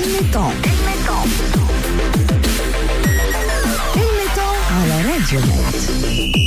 الميتون على راديو ميت.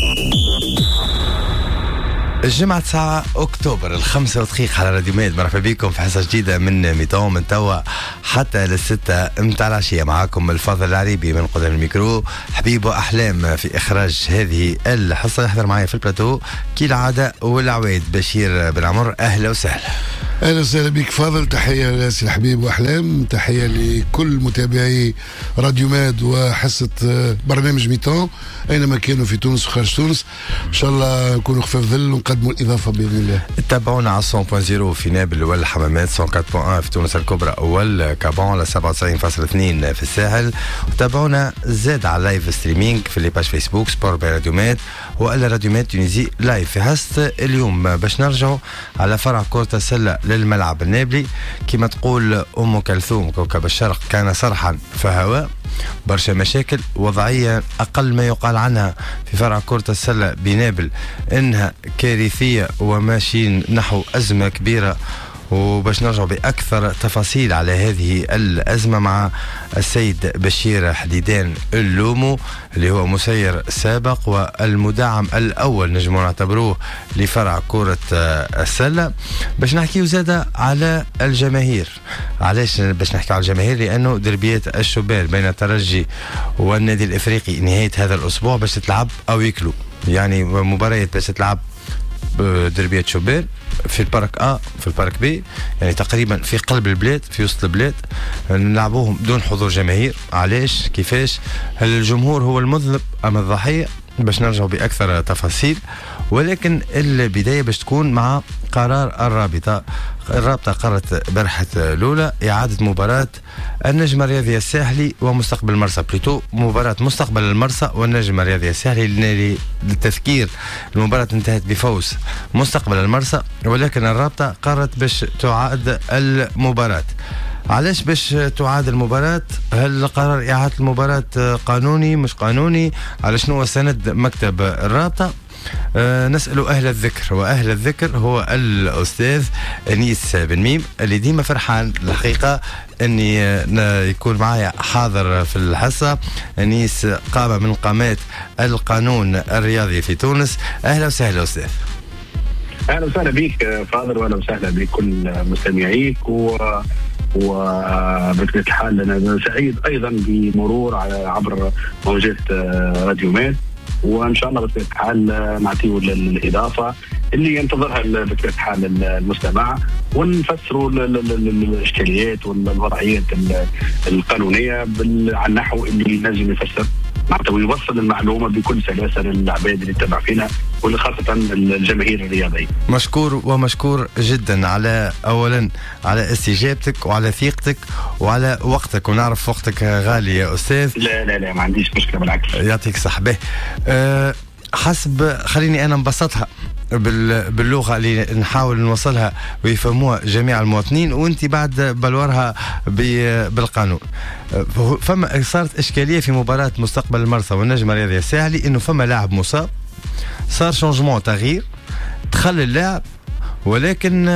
الجمعة 9 أكتوبر 5 على راديو ميد. مرحبا بكم في حصة جديدة من ميتون من توا حتى للستة متاع العشية. معاكم الفاضل العريبي من قدام الميكرو، حبيب وأحلام في إخراج هذه الحصة. يحضر معي في البلاتو كالعادة والعويد بشير بن عمر. أهلا وسهلا. أهلا وسهلا بك فاضل. تحية لسي الحبيب وأحلام، تحية لكل متابعي راديو ماد وحصة برنامج ميتون أينما كانوا في تونس وخارج تونس. إن شاء الله نكونوا خفاف ظل ونقدموا الإضافة بإذن الله. تابعونا على 100.0 في نابل والحمامات، 104.1 في تونس الكبرى والكابون، على 97.2 في الساحل. وتابعونا زاد على لايف ستريمينج في لي باج فيسبوك سبور باي راديو ماد وإلا راديو ماد تونيزي لايف. في حصة اليوم باش نرجعوا على فرع كرة السلة للملعب النابلي. كما تقول أم كلثوم كوكب الشرق كان صرحا فهواء. برشا مشاكل وضعية أقل ما يقال عنها في فرع كرة السلة بنابل إنها كارثية وماشيين نحو أزمة كبيرة. وباش نرجع بأكثر تفاصيل على هذه الأزمة مع السيد بشير حديدان اللومو اللي هو مسير سابق والمدعم الأول نجم نعتبروه لفرع كرة السلة. باش نحكيو زادة على الجماهير. علاش باش نحكي على الجماهير؟ لأنه دربيات الشبال بين الترجي والنادي الإفريقي نهاية هذا الأسبوع باش تلعب أو يكلوا، يعني مباريات باش تلعب دربية شبال في البارك A في البارك B، يعني تقريبا في قلب البلاد في وسط البلاد. نلعبوهم بدون حضور جماهير. علاش؟ كيفاش؟ هل الجمهور هو المذنب أم الضحية؟ باش نرجعوا بأكثر تفاصيل، ولكن البداية باش تكون مع قرار الرابطة قررت برحة الأولى إعادة مباراة النجم الرياضي الساحلي ومستقبل المرسى، بلوتو مباراة مستقبل المرسى والنجم الرياضي الساحلي. للتذكير المباراة انتهت بفوز مستقبل المرسى، ولكن الرابطة قررت باش تعاد المباراة. علاش باش تعاد المباراة؟ هل قرار إعادة المباراة قانوني مش قانوني؟ على شنو هو سند مكتب الرابطة؟ نسأل أهل الذكر، وأهل الذكر هو الأستاذ أنيس بن ميم اللي ديما فرحان الحقيقة أني يكون معايا حاضر في الحصة. أنيس قام من قامات القانون الرياضي في تونس. أهلا وسهلا أستاذ. أهلا وسهلا بك فاضل، وأهلا وسهلا بكل مستمعيك. وبطبيعة الحال أنا سعيد أيضا بمرور عبر موجات راديو ماد، وإن شاء الله بطبيعة الحال نعطيه الإضافة اللي ينتظرها بطبيعة الحال المستمع، ونفسروا الإشكاليات والوضعيات القانونية على النحو اللي لازم يفسر معناتها ويوصل المعلومة بكل سلاسة للعباد اللي تتابع فينا وخاصة الجماهير الرياضية. مشكور ومشكور جدا على أولا على استجابتك وعلى ثقتك وعلى وقتك، ونعرف وقتك غالي يا أستاذ. لا ما عنديش مشكلة، بالعكس. يعطيك صحبه. حسب خليني أنا نبسطها باللغة اللي نحاول نوصلها ويفهموها جميع المواطنين، وانت بعد بلورها بالقانون. فما صارت إشكالية في مباراة مستقبل المرسى والنجم الرياضي الساحلي، إنه فما لاعب مصاب، صار شونجمون تغيير، دخل اللاعب، ولكن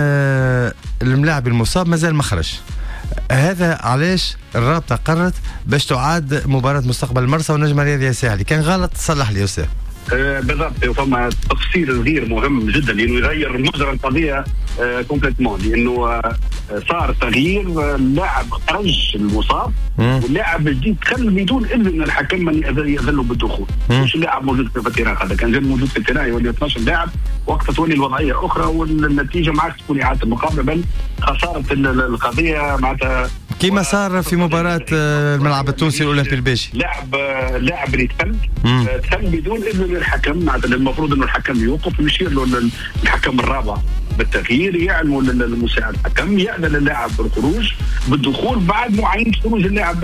الملاعب المصاب مازال مخرج. هذا علاش الرابطة قررت باش تعاد مباراة مستقبل المرسى والنجم الرياضي الساحلي. كان غلط صلح لي أستاذ. بالضبط. وفما تفصيل صغير مهم جدا لانه يغير مجرى القضيه كومبليتمون، لانه صار تغيير. اللاعب خرج المصاب واللاعب الجديد دخل بدون اذن من الحكم من يأذن بالدخول. مش اللاعب موجود في التيران، هذا كان جاي موجود في التيران يولي 12 لاعب، وقتها تولي الوضعيه اخرى والنتيجه معك تكون اعاده المقابله، بل خساره القضيه معناتها كما صار في مباراة الملعب التونسي الأولمبي الباشي. لاعب اللي دخل بدون اذن من الحكم، معناتها المفروض انه الحكم يوقف ويشير له الحكم الرابع بالتغيير، يعلموا للمساعد الحكم يأذن اللاعب بالخروج بالدخول بعد معاينة خروج اللاعب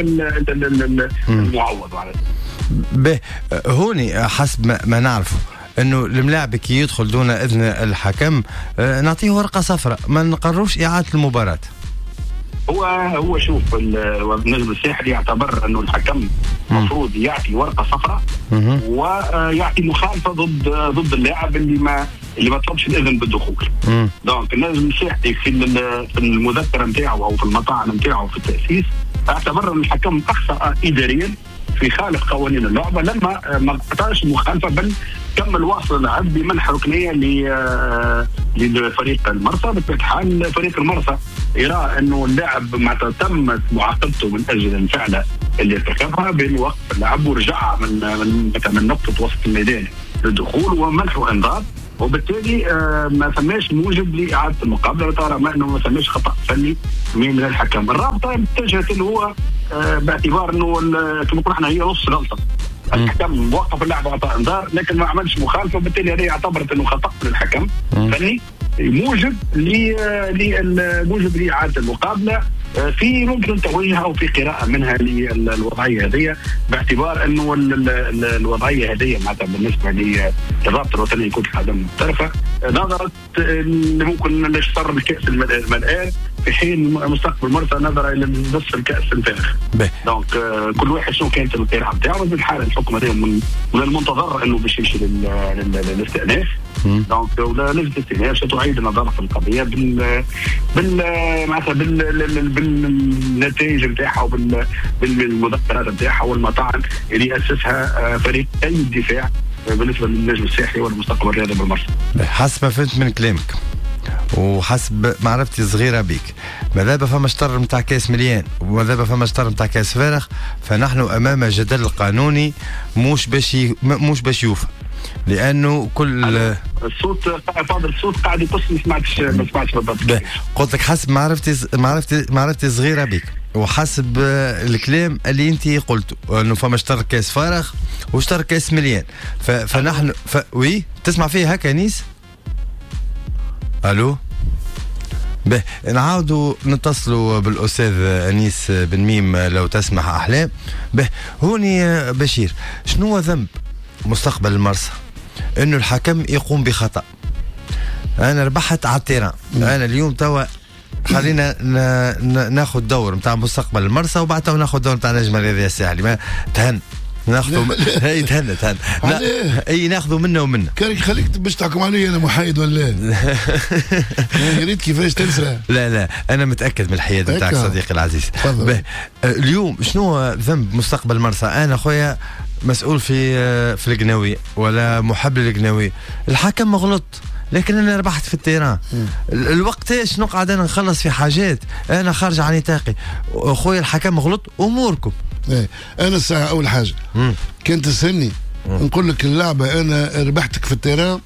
المعوض. به هوني حسب ما نعرفه انه الملاعب كي يدخل دون اذن الحكم نعطيه ورقة صفراء، ما نقرروش اعادة المباراة. هو شوف النجم الساحلي يعتبر انه الحكم مفروض يعطي ورقه صفراء ويعطي مخالفه ضد اللاعب اللي اللي ما طلبش الاذن بالدخول. دونك النجم الساحلي في المذكره نتاعو او في المطاعم نتاعو في التاسيس اعتبر ان الحكم اخطا اداريا في خالق قوانين اللعبه لما ما قطعش مخالفه، بل كمل واصل العد بمنح ركنيه لفريق المرسى. بطبيعه الحال فريق المرسى يرى انه اللاعب معناتها تمت معاقبته من اجل الفعله اللي ارتكبها بين وقف اللعب ورجع من نقطه وسط الميدان للدخول ومنحه انذار، وبالتالي ما ثماش موجب لاعاده المقابله، طالما انه ما ثماش خطا فني من الحكم. الرابطه اتجهت اللي هو باعتبار انه كما قلنا احنا هي نص غلطه. الحكم وقف اللعبه اعطى انذار لكن ما عملش مخالفه، وبالتالي هذه اعتبرت انه خطا من الحكم فني موجب لاعاده المقابله. في ممكن توجيه او في قراءه منها للوضعيه هذه، باعتبار انه الوضعيه هذه معناتها بالنسبه للرابطه الوطنيه لكره القدم المحترفه نظرت ممكن لشطر الكاس الملآن في حين مستقبل مرسى نظر الى نصف الكاس الفارغ. دونك كل واحد شنو كانت القراءه نتاعو. في الحاله الحكم هذا من المنتظر انه باش يمشي للاستئناف. دونك لجنه الاستئناف ستعيد النظر في القضيه معناتها بالنتائج نتاعها وبالمذكرات نتاعها والمطاعم اللي اسسها فريق الدفاع بالنسبه للنجم الساحلي والمستقبل الرياضي بالمرسى. حسب ما فهمت من كلامك وحسب معرفتي الصغيره بيك، ماذا فما شطر نتاع كاس مليان وماذا فما شطر نتاع كاس فارغ، فنحن امام جدل قانوني مش باش يوفى، لانه كل الصوت فاضل الصوت قاعد يقص ما سمعتش بالضبط. قلت لك حسب معرفتي صغيره بك وحسب الكلام اللي انت قلته انه فما شطر كاس فارغ وشطر كاس مليان، فنحن وي تسمع فيه هكا نيس. الو نعاودوا نتصلوا بالاستاذ انيس بن ميم لو تسمح احلام. هوني بشير، شنو هو ذنب مستقبل المرسى انه الحكم يقوم بخطا؟ انا ربحت على التيران، انا اليوم توا خلينا ناخذ دور نتاع مستقبل المرسى وبعدها ناخذ دور نتاع نجم الرياضي الساحلي. ما تهن ناخذوا اي تهن اي ناخذوا منا ومنا. كارك خليك باش تحكم علي انا محايد ولا يا ريت كيفاش تنسى. لا انا متاكد من الحياد نتاعك صديقي العزيز. اليوم شنو ذنب مستقبل المرسى؟ انا خويا مسؤول في القناوي ولا محب للقناوي، الحكم غلط لكن انا ربحت في التيران. الوقت ايش نقعد انا نخلص في حاجات انا خارج عن نطاقي؟ اخويا الحكم غلط اموركم. انا الساعه اول حاجه كنت تسالني نقول لك اللعبه انا ربحتك في التيران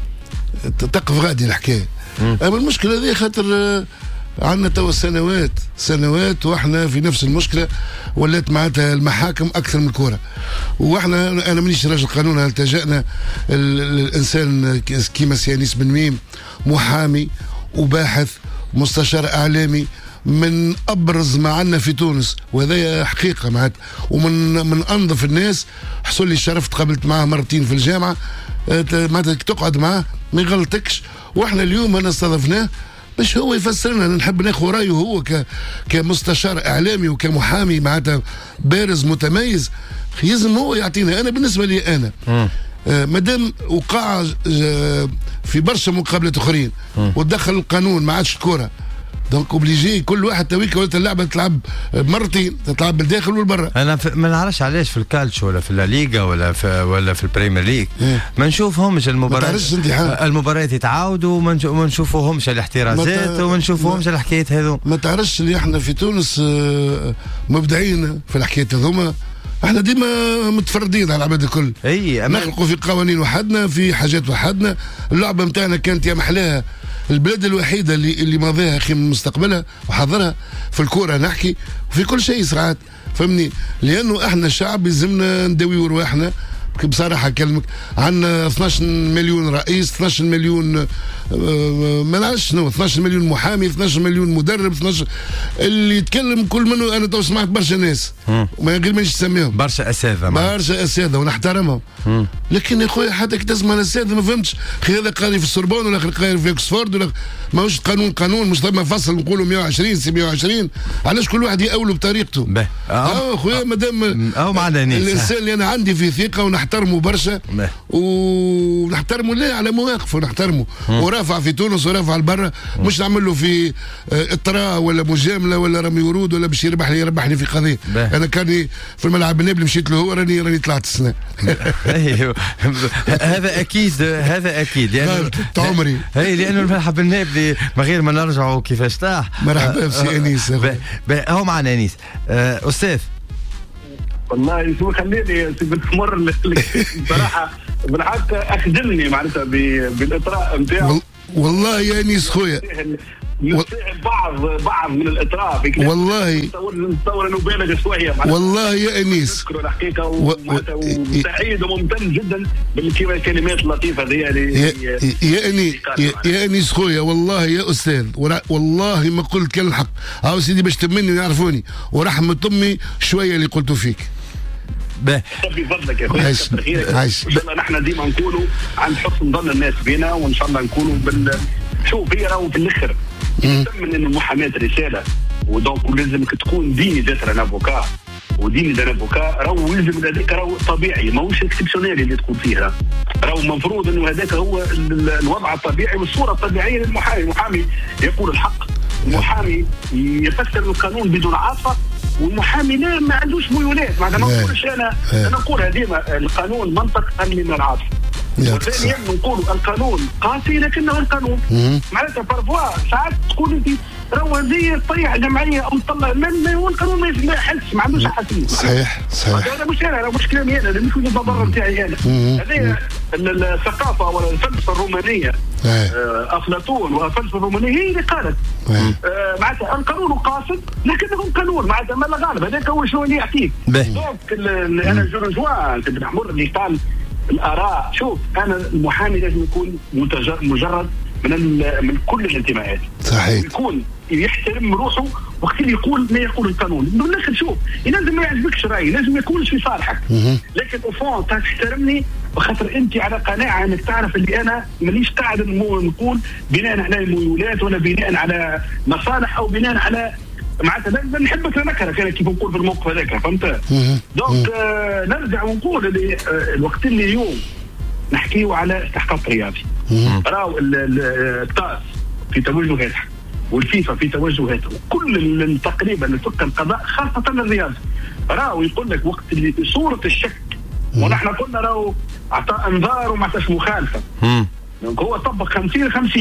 تقف غادي الحكايه. اما المشكله هذه خاطر عندنا توا سنوات واحنا في نفس المشكله، ولات معناتها المحاكم اكثر من الكره. واحنا انا مانيش راجل قانون، التجأنا الانسان كيما سيانيس بن ميم محامي وباحث مستشار اعلامي من ابرز ما عندنا في تونس، وهذا حقيقه معناتها، ومن انظف الناس. حصل لي الشرف تقابلت معاه مرتين في الجامعه، معناتها تقعد معاه ما يغلطكش. واحنا اليوم انا استضفناه باش هو يفسر لنا، نحب ناخذ رايه هو كمستشار اعلامي وكمحامي معناتها بارز متميز، يلزم هو يعطينا. انا بالنسبه لي انا مادام وقع في برشا مقابلات اخرين ودخل القانون ما عادش الكره، دونك اوبليجي كل واحد تويك ولات اللعبه تلعب مرتين، تلعب بالداخل والبرا. انا ما نعرفش علاش في الكالتشو ولا في الليغا ولا في البريمير ليج ما نشوفهمش المباريات يتعاودوا وما نشوفوهمش الاحترازات وما نشوفوهمش الحكايات هذو. ما تعرفش اللي احنا في تونس مبدعين في الحكايات هذوما، احنا ديما متفردين على العباد الكل. نخلقوا في قوانين وحدنا، في حاجات وحدنا. اللعبه نتاعنا كانت يا محلاها البلاد الوحيده اللي ماضيها اخي من مستقبلها وحضرها في الكوره نحكي وفي كل شيء ساعات، فهمني؟ لانه احنا الشعب يلزمنا نداويو رواحنا بصراحه كلمك. عندنا 12 مليون رئيس، 12 مليون ما نعرفش شنو، 12 مليون محامي، 12 مليون مدرب، 12 اللي يتكلم كل منه. انا تو سمعت برشا ناس ما غير مانيش نسميهم، برشا اساتذه ونحترمهم. لكن يا خويا حتى كي تسمع الاساتذه ما فهمتش، خي هذا قاري في السوربون ولا قاري في اوكسفورد ولا ماهوش قانون مش ثم فصل نقولوا 120 سي 120. علاش كل واحد يأولوا بطريقته؟ خويا مادام الانسان اللي انا عندي فيه ثقه ونحترم نحترمه برشا ونحترمه لا على مواقفه نحترمه ورافع في تونس ورافع البرة مش نعمل له في اطراء ولا مجامله ولا رمي ورود ولا باش يربحني في قضيه. انا كان في الملعب النابلي مشيت له هو راني طلعت السنه. هذا اكيد يعني عمري لانه الملعب النابلي من غير ما نرجعوا كيفاش طاح. مرحبا بسي انيس. هو معنا انيس. استاذ والله شو خليني بتمر بصراحه بالحق اخجلني معناتها بالاطراء نتاعو. والله يا انيس خويا بعض من الاطراء والله نتصور انه بالغ شويه والله يا انيس. نشكره الحقيقه وسعيد وممتن جدا بالكلمات اللطيفه هذه يا انيس خويا. والله يا استاذ والله ما قلت كان الحق. هاو سيدي باش تمني ويعرفوني ورحمه امي شويه اللي قلته فيك. ربي يفضلك يا خويا. كثر خيرك. ان شاء الله نحن ديما نكونوا عند حسن ظن الناس بينا وان شاء الله نكونوا شوف هي راهو في الاخر من ان المحاماه رساله ودونك لازمك تكون ديني ذات افوكا وديني ذات افوكا راهو يلزم هذاك راهو طبيعي ماهوش اكسبسيونيل اللي تكون فيه راهو المفروض انه هذاك هو الوضع الطبيعي والصوره الطبيعيه للمحامي. المحامي يقول الحق، المحامي يفسر القانون بدون عاطفه، والمحامي لا ما عندوش ميولات. معناتها ما نقولش انا نقولها ديما القانون منطق أقل من العاطفه. وثانيا نقولوا القانون قاسي لكنه القانون. معناتها بارفوا ساعات تقول انت راهو هذه طريقه جمعيه او طلع هو القانون ما يحسش ما عندوش حساسيه. صحيح. هذا مش انا مش كلامي انا، مش وجهه النظر نتاعي انا. هذه الثقافه ولا الفلسفه الرومانيه افلاطون والفلسفه الرومانيه هي اللي قالت معناتها القانون قاصد لكنه قانون. معناتها ما لا غالب هذاك هو شنو اللي يعطيك. دونك انا جورجوان بن حمر اللي قال الاراء. شوف انا المحامي لازم يكون مجرد من كل الانتماءات. صحيح. يكون يحترم روحه وقت اللي يقول ما يقول القانون. بالاخر شوف لازم ما يعجبكش رايي، لازم ما يكونش في صالحك، لكن اوفون تحترمني وخاطر انت على قناعه انك تعرف اللي انا مانيش قاعد نقول بناء على ميولات ولا بناء على مصالح او بناء على معناتها نحبك لا نكرهك انا كيف نقول في الموقف هذاك. فهمت؟ دونك نرجع ونقول اللي الوقت اللي اليوم نحكيو على استحقاق رياضي. راهو التاس في توجهاتها والفيفا في توجهاتها وكل تقريبا الفقه القضاء خاصه الرياضه راهو يقول لك وقت اللي في صوره الشك ونحن قلنا راهو اعطى انذار وما عطاش مخالفه. دونك هو طبق 50-50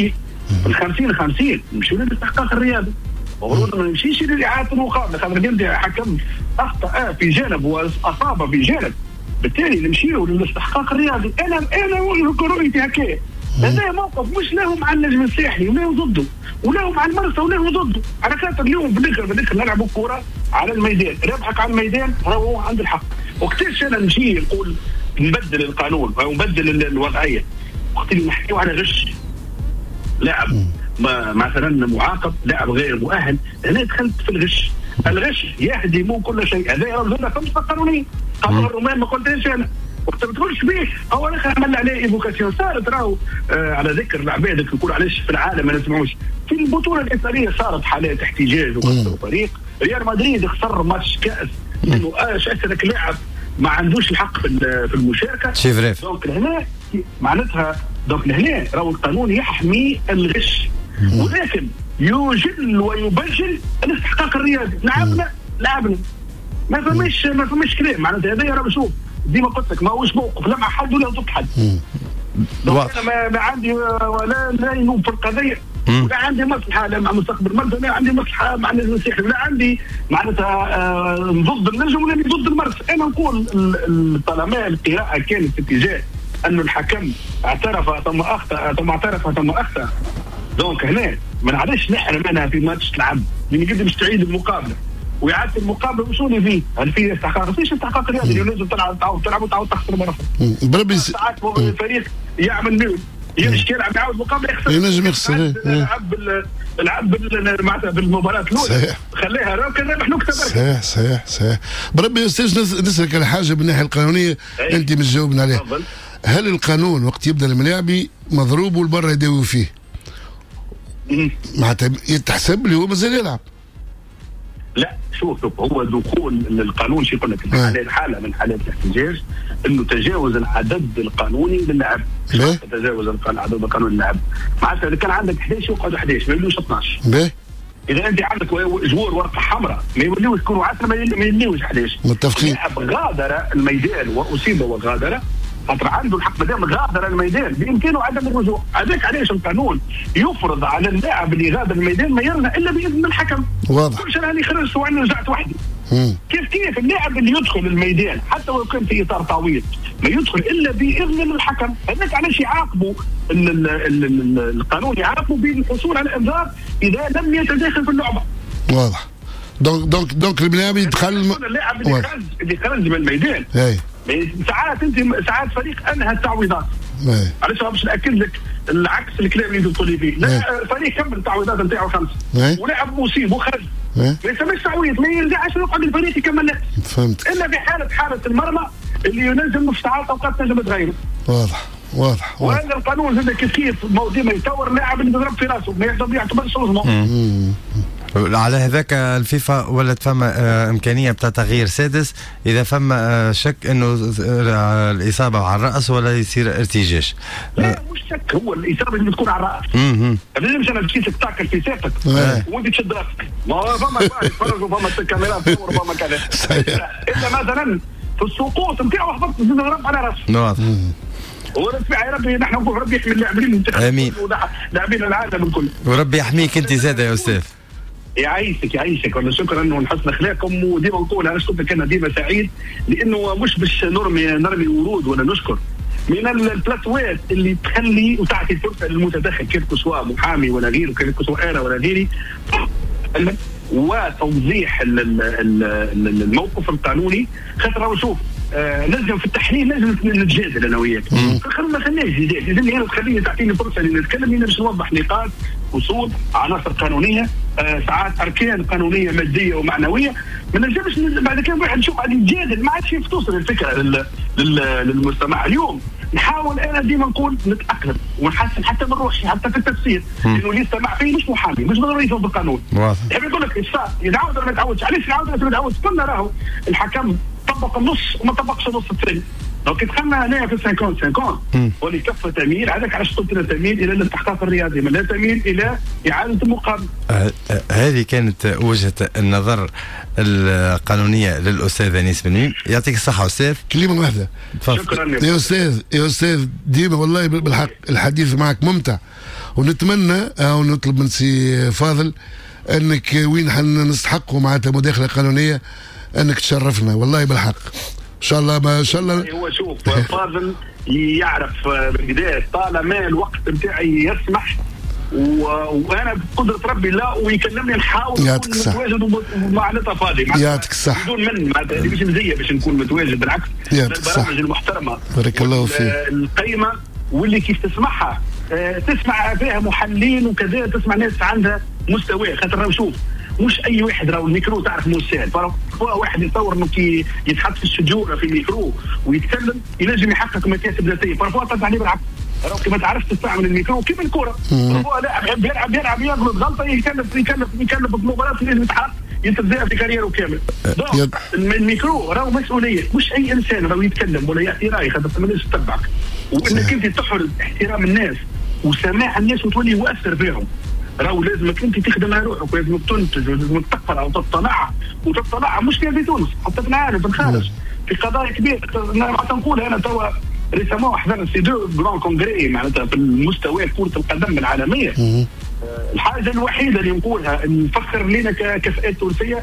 50-50 نمشيو للاستحقاق الرياضي. المفروض ما نمشيش لإعادة المقابله خاطر يبدا حكم اخطا في جانب واصاب في جانب، بالتالي نمشيو للاستحقاق الرياضي. انا رؤيتي هكايا. هذا موقف مش له مع النجم الساحلي ولا ضده ولا مع المرسى ولا ضده. على خاطر اليوم بالاخر نلعبوا كوره على الميدان، ربحك على الميدان راهو عند الحق. وقتاش انا نمشي نقول نبدل القانون او نبدل الوضعيه وقت اللي نحكيو على غش لاعب مثلا معاقب، لاعب غير مؤهل، هنا دخلت في الغش. الغش يهدم كل شيء. هذا رمزنا خمسه قانونيه. قانون الرومان ما قلتش انا وقت ما تقولش بيه هو الاخر عمل عليه ايفوكاسيون. صارت راهو على ذكر العباد يقول علاش في العالم ما نسمعوش في البطوله الايطاليه صارت حالات احتجاج وخسروا فريق. ريال مدريد خسر ماتش كاس انه اشترك لاعب ما عندوش الحق في المشاركه. دونك هنا معناتها دونك هنا راهو القانون يحمي الغش ولكن يجل ويبجل الاستحقاق الرياضي. لعبنا ما فماش كلام. معناتها هذا راه شوف ديما قلت لك ماهوش موقف لا مع حد ولا ضد حد. انا ما عندي ولا ينوب في القضيه ولا عندي مصلحه لا مع مستقبل المرسى ولا عندي مصلحه مع النجم الساحلي ولا عندي معناتها ضد النجم ولا ضد المرسى. انا نقول طالما القراءه كانت في اتجاه انه الحكم اعترف ثم اخطا ثم اعترف ثم اخطا، دونك هنا ما نعرفش نحرم انا في ماتش تلعب من قد باش تعيد المقابله وإعادة المقابله وشو اللي فيه؟ هل فيه استحقاق؟ فيش استحقاق رياضي اللي لازم تلعب وتعاود تخسر مره ثانيه. ساعات الفريق يعمل ميول يمشي يلعب يعاود مقابله يخسر. ينجم يخسر. العب معناتها بالمباراه الاولى خليها راكده نحن نكتبها. صحيح. بربي يا استاذ نسالك على حاجه من الناحيه القانونيه انت مش جاوبنا عليها. هل القانون وقت يبدا الملاعبي مضروب والبرا يداوي فيه؟ معناتها يتحسب اللي هو مازال يلعب. لا شوف هو دخول القانون شو يقول لك حاله من حالات الاحتجاج انه تجاوز العدد القانوني للعب. تجاوز العدد القانوني للعب معناتها اذا كان عندك 11 يقعدوا 11 ما يولوش 12. اذا انت عندك جوار ورقه حمراء ما يوليوش يكونوا 10 ما يوليوش 11. متفقين. لاعب غادر الميدان واصيب وغادر خاطر عنده الحق مادام غادر الميدان بامكانه عدم الرجوع. هذاك علاش القانون يفرض على اللاعب اللي غادر الميدان ما يرجع الا باذن الحكم. واضح. كل شيء راني خرجت وعني رجعت وحدي. كيف اللاعب اللي يدخل الميدان حتى لو كان في اطار تعويض ما يدخل الا باذن الحكم. هذاك علاش يعاقبوا القانون يعاقبوا بالحصول على انذار اذا لم يتداخل في اللعبه. واضح. دونك اللاعب يدخل اللاعب اللي خرج من الميدان. ساعات فريق انهى التعويضات. علاش باش ناكد لك العكس الكلام اللي تقولي فيه. لا فريق كمل التعويضات نتاعو 5 ولاعب مصيب وخرج ما يسميش تعويض ما يرجعش يقعد الفريق يكمل. فهمت. الا في حاله المرمى اللي ينجم في ساعات اوقات تنجم تغيره. واضح. وهذا القانون زاد كيف ديما يطور اللاعب اللي يضرب في راسه ما يعتبرش رزمه. على هذاك الفيفا ولات فما امكانيه بتاع تغيير سادس اذا فما شك انه الاصابه على الراس ولا يصير ارتجاج. لا مش شك هو الاصابه اللي تكون على الراس. ما لازمش انا نمشي تاكل في ساقك وانت تشد راسك. ما فما يتفرجوا فما الكاميرات تصور فما كذا. الا مثلا في السقوط نتاعو هبط نضرب على راسه. ونتبع يا ربي نحن نقول ربي يحمي اللاعبين المنتخب. امين. لاعبين العالم الكل. وربي يحميك انت زاده يا استاذ. يعيشك والله شكرا من حسن اخلاقكم. وديما نقول انا شكون كان ديما سعيد لانه مش باش نرمي ورود ولا نشكر من البلاتوات اللي تخلي وتعطي فرصه للمتدخل كيف سواء محامي ولا غيره كيف سواء انا ولا غيري وتوضيح الموقف القانوني. خاطر شوف لازم في التحليل لازم نتجادل انا وياك. ما خليناش جدال لازم انا تخليني تعطيني فرصه اني نتكلم انا باش نوضح نقاط اصول عناصر قانونيه ساعات اركان قانونيه ماديه ومعنويه. ما نجمش بعد كده واحد نشوف قاعد يتجادل ما عادش توصل الفكره للمستمع. اليوم نحاول انا ديما نقول نتاقلم ونحسن حتى من روحي حتى في التفسير انه اللي يستمع فيه مش محامي مش ضروري يفهم بالقانون. يحب يقول لك يتعود ولا ما يتعودش. علاش يتعود ولا ما يتعودش؟ قلنا راهو الحكم طبق النص وما طبقش النص الثاني. لو كنت دخلنا هنا في 50-50 واللي كفه تميل هذاك علاش قلت لنا تميل الى الاستحقاق الرياضي ما لا تميل الى اعاده المقابله. هذه كانت وجهه النظر القانونيه للاستاذ انيس بن ميم. يعطيك الصحه استاذ. كلمه واحده. شكرا يا استاذ ديما والله بالحق الحديث معك ممتع ونتمنى او نطلب من سي فاضل انك وين حنستحقوا معناتها مداخله قانونيه انك تشرفنا والله بالحق ان شاء الله. ما شاء الله هو شوف فاضل يعرف بالبدايه طالما الوقت بتاعي يسمح وانا بقدره ربي لا ويكلمني نحاول نكون متواجد ومعناتها فاضي يعطيك الصح بدون من معناتها مش مزيه باش نكون متواجد بالعكس. البرامج المحترمه بارك الله فيك القيمه واللي كيف تسمعها تسمع فيها محللين وكذا تسمع ناس عندها مستوى. خاطر شوف مش اي واحد راهو الميكرو تعرف مو سهل. واحد يتصور انه كي يتحط في الشجوره في الميكرو ويتكلم ينجم يحقق مكاسب ذاتيه. فرفوا تطلع عليه بالعكس راهو كي ما تعرفش تستعمل الميكرو كيف الكره. فرفوا لاعب يلعب يغلط غلطه يكلف بمباراه لازم يتحرك يتبدا في كاريره كامل. الميكرو راهو مسؤوليه مش اي انسان راهو يتكلم ولا يعطي راي خاطر ما لازم تتبعك وانك انت تحرز احترام الناس وسماع الناس وتولي مؤثر فيهم. راهو لازمك انت تخدم على روحك ولازمك تنتج ولازمك تقرا وتطلع مش في تونس حتى في العالم في الخارج في قضايا كبيره. معناتها نقول انا توا ريسامون حضرنا سي دو جران كونغري معناتها في المستوى كرة القدم العالميه. الحاجه الوحيده اللي نقولها نفخر لنا ككفاءات تونسيه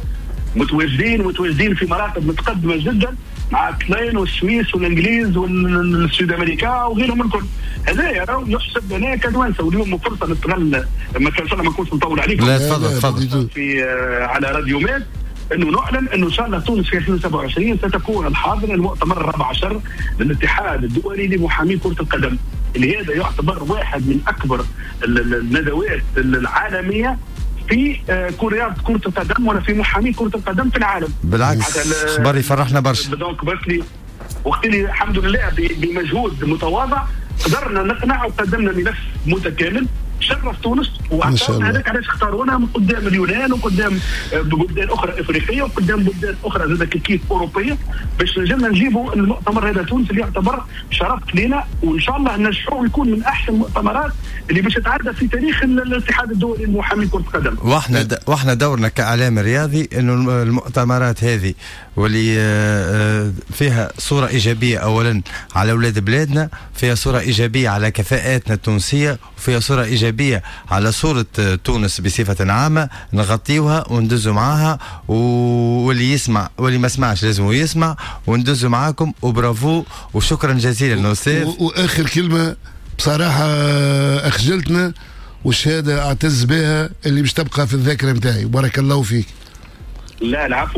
متواجدين في مراتب متقدمه جدا مع كلاين والسويس والانجليز والسود امريكا وغيرهم الكل. هذايا راهو يحسب لنا كدوانسه واليوم فرصه نستغل ما كان ما نكونش نطول عليكم. لا تفضل في على راديو ماد انه نعلن انه ان شاء الله تونس في 2027 ستكون الحاضنه المؤتمر الرابع عشر للاتحاد الدولي لمحامي كره القدم اللي هذا يعتبر واحد من اكبر الندوات العالميه في كرة القدم ولا في محامي كرة القدم في العالم. بالعكس خبر يفرحنا برشا. دونك بس لي وقت لي الحمد لله بمجهود متواضع قدرنا نقنع وقدمنا ملف متكامل شرف تونس، واعتقد هذاك علاش اختارونا من قدام اليونان وقدام بلدان اخرى افريقيه وقدام بلدان اخرى زاد كيف اوروبيه، باش نجمنا نجيبوا المؤتمر هذا تونس اللي يعتبر شرف لنا، وان شاء الله ننجحوا ويكون من احسن المؤتمرات اللي باش تتعدى في تاريخ الاتحاد الدولي المحامي كرة القدم. واحنا دورنا كاعلام رياضي انه المؤتمرات هذه واللي فيها صوره ايجابيه اولا على اولاد بلادنا، فيها صوره ايجابيه على كفاءاتنا التونسيه، وفيها صوره ايجابيه على صوره تونس بصفه عامه، نغطيوها وندزوا معاها، واللي يسمع واللي ما سمعش لازم يسمع، وندزوا معاكم. وبرافو وشكرا جزيلا استاذ. واخر كلمه بصراحه اخجلتنا، والشهاده اعتز بها اللي مش تبقى في الذاكره نتاعي. بارك الله فيك. لا العفو.